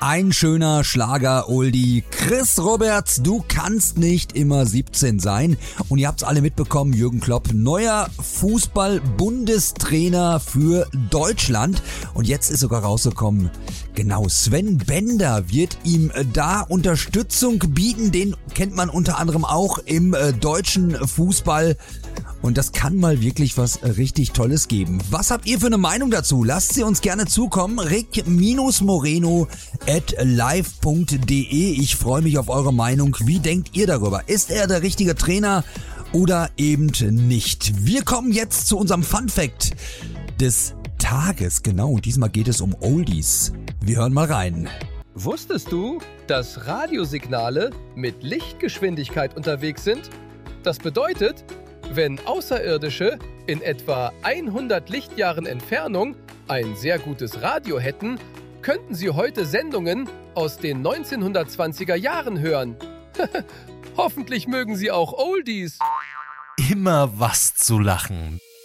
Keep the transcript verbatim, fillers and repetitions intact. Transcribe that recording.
Ein schöner Schlager-Oldie. Chris Roberts, du kannst nicht immer siebzehn sein. Und ihr habt's alle mitbekommen, Jürgen Klopp, neuer Fußball-Bundestrainer für Deutschland. Und jetzt ist sogar rausgekommen, genau, Sven Bender wird ihm da Unterstützung bieten. Den kennt man unter anderem auch im äh, deutschen Fußball. Und das kann mal wirklich was richtig Tolles geben. Was habt ihr für eine Meinung dazu? Lasst sie uns gerne zukommen. rick-moreno at live punkt de. Ich freue mich auf eure Meinung. Wie denkt ihr darüber? Ist er der richtige Trainer oder eben nicht? Wir kommen jetzt zu unserem Fun Fact des Tages. Genau, und diesmal geht es um Oldies. Wir hören mal rein. Wusstest du, dass Radiosignale mit Lichtgeschwindigkeit unterwegs sind? Das bedeutet, wenn Außerirdische in etwa hundert Lichtjahren Entfernung ein sehr gutes Radio hätten, könnten sie heute Sendungen aus den neunzehnhundertzwanziger Jahren hören. Hoffentlich mögen sie auch Oldies. Immer was zu lachen.